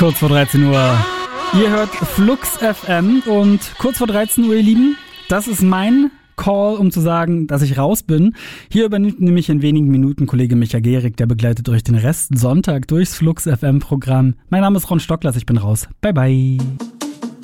Kurz vor 13 Uhr. Ihr hört Flux FM und kurz vor 13 Uhr, ihr Lieben, das ist mein Call, um zu sagen, dass ich raus bin. Hier übernimmt nämlich in wenigen Minuten Kollege Micha Gehrig, der begleitet euch den Rest Sonntag durchs Flux FM Programm. Mein Name ist Ron Stocklers, ich bin raus. Bye bye.